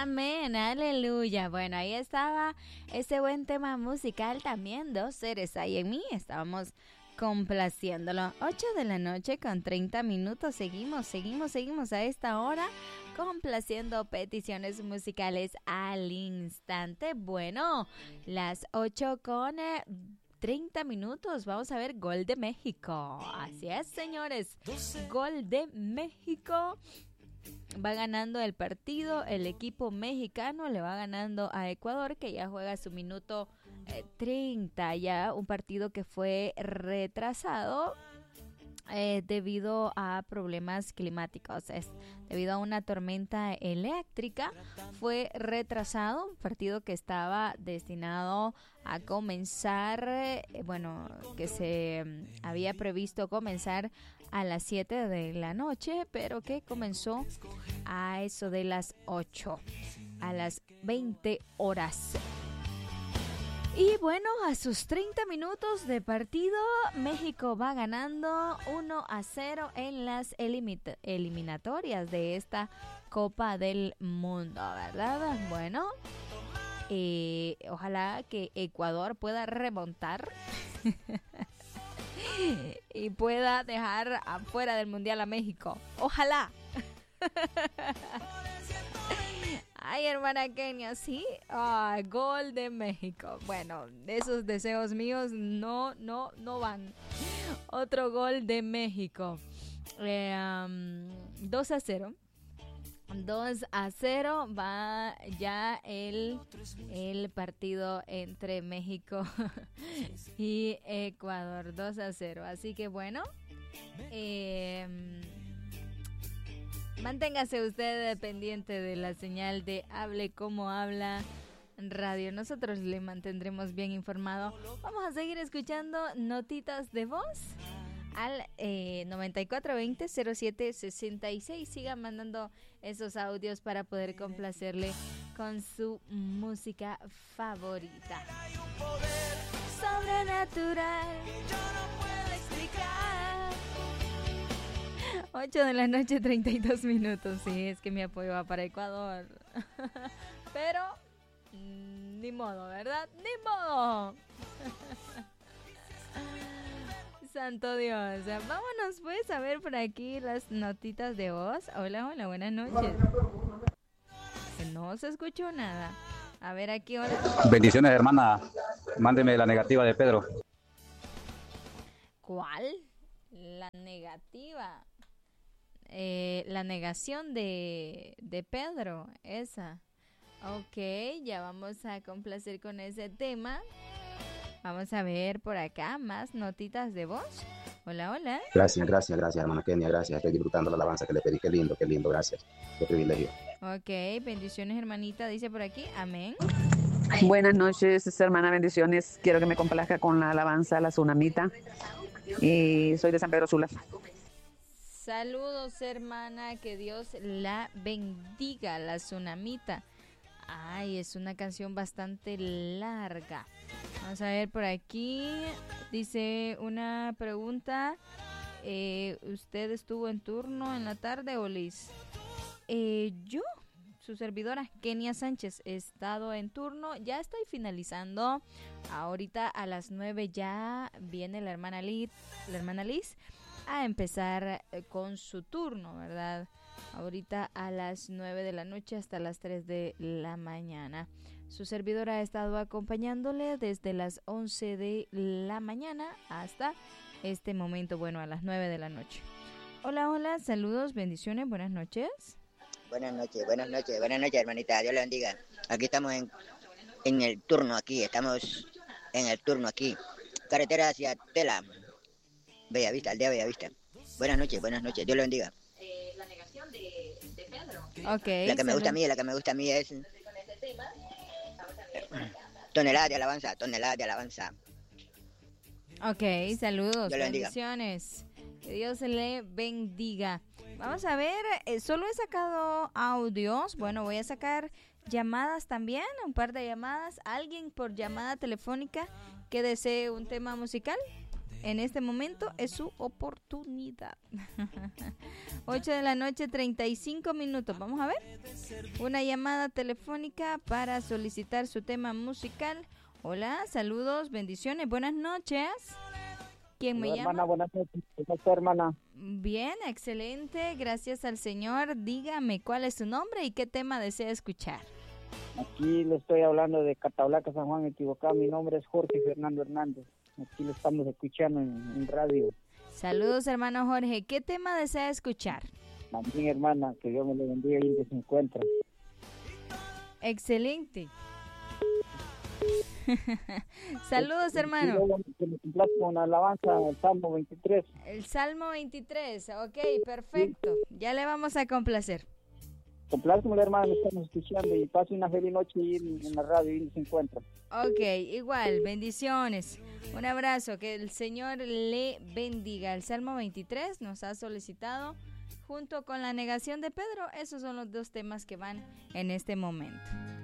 Amén, aleluya. Bueno, ahí estaba ese buen tema musical también. Dos seres hay en mí. Estábamos complaciéndolo. 8 de la noche con 30 minutos. Seguimos a esta hora complaciendo peticiones musicales al instante. Bueno, las 8 con 30 minutos. Vamos a ver gol de México. Así es, señores. Gol de México. Va ganando el partido, el equipo mexicano le va ganando a Ecuador, que ya juega su minuto 30, ya un partido que fue retrasado debido a problemas climáticos, debido a una tormenta eléctrica, fue retrasado, un partido que estaba destinado a comenzar, que se había previsto comenzar a las 7 de la noche, pero que comenzó a eso de las 8, a las 20 horas. Y bueno, a sus 30 minutos de partido, México va ganando 1-0 en las eliminatorias de esta Copa del Mundo, ¿verdad? Bueno, ojalá que Ecuador pueda remontar y pueda dejar afuera del Mundial a México. Ojalá. Ay, hermana Kenia, sí. Gol de México. Bueno, esos deseos míos no van. Otro gol de México. 2-0. 2-0 va ya el partido entre México y Ecuador. 2-0. Así que bueno. Manténgase usted pendiente de la señal de Hable Como Habla Radio. Nosotros le mantendremos bien informado. Vamos a seguir escuchando notitas de voz al 9420-0766. Siga mandando esos audios para poder complacerle con su música favorita. Sobrenatural, yo no puedo explicar. 8 de la noche, 32 minutos. Sí, es que mi apoyo va para Ecuador. Pero, ni modo, ¿verdad? ¡Ni modo! Santo Dios. Vámonos pues a ver por aquí las notitas de voz. Hola, buenas noches. No se escuchó nada. A ver aquí, hola. Bendiciones, hermana. Mándeme la negativa de Pedro. ¿Cuál? La negativa. La negación de Pedro, esa. Ok, ya vamos a complacer con ese tema. Vamos a ver por acá más notitas de voz. Hola. Gracias, hermana Kenia, gracias. Estoy disfrutando la alabanza que le pedí. Qué lindo, gracias. Qué privilegio. Ok, bendiciones, hermanita, dice por aquí. Amén. Buenas noches, hermana, bendiciones. Quiero que me complazca con la alabanza, la tsunamita. Y soy de San Pedro Sula. Saludos, hermana, que Dios la bendiga, la tsunamita. Ay, es una canción bastante larga. Vamos a ver por aquí. Dice una pregunta. ¿Usted estuvo en turno en la tarde, Olis? Yo, su servidora, Kenia Sánchez, he estado en turno. Ya estoy finalizando. Ahorita a las 9 ya viene la hermana Liz a empezar con su turno, ¿verdad? Ahorita a las 9 de la noche hasta las 3 de la mañana. Su servidora ha estado acompañándole desde las 11 de la mañana hasta este momento, bueno, a las 9 de la noche. Hola, saludos, bendiciones, buenas noches. Buenas noches, hermanita, Dios le bendiga. Aquí estamos en el turno estamos en el turno aquí. Carretera hacia Tela. Bellavista, aldea Bellavista. Buenas noches, Dios lo bendiga. La negación de Pedro. Okay, la que me gusta a mí es toneladas de alabanza. Ok, saludos, bendiciones. Que Dios le bendiga. Vamos a ver, solo he sacado audios. Bueno, voy a sacar llamadas también, un par de llamadas. ¿Alguien por llamada telefónica que desee un tema musical? en este momento es su oportunidad. 8 de la noche, 35 minutos. Vamos a ver. Una llamada telefónica para solicitar su tema musical. Hola, saludos, bendiciones, buenas noches. ¿Quién me llama? Hermana, buenas noches. ¿Cómo está, hermana? Bien, excelente, gracias al Señor. Dígame cuál es su nombre y qué tema desea escuchar. Aquí le estoy hablando de Catablaca, San Juan, equivocado. Mi nombre es Jorge Fernando Hernández. Aquí lo estamos escuchando en radio. Saludos, hermano Jorge. ¿Qué tema desea escuchar? También, hermana, que Dios me lo bendiga y que se encuentra. Excelente. Saludos, hermano. Que me complazca con la alabanza, el Salmo 23. El Salmo 23, ok, perfecto. Ya le vamos a complacer. Complázcame, hermana, me estamos escuchando y pase una feliz noche y en la radio y se encuentra. Ok, igual, bendiciones. Un abrazo, que el Señor le bendiga. El Salmo 23 nos ha solicitado junto con la negación de Pedro. Esos son los dos temas que van en este momento.